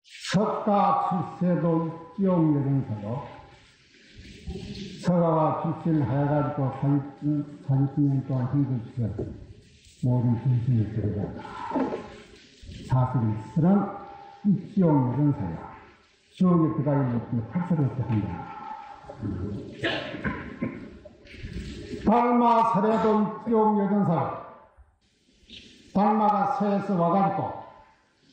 석가 출세도 찌옥여전사로 서가가 출신하여가지고 40년 동안 힘들어서 모든 정신을 들여다가 사슬이 쓰는 이 찌옥여전사야. 지옥에 들어가기 못해 탈출을 한다. 달마 설해돈 찌옥여전사 달마가 서에서 와가지고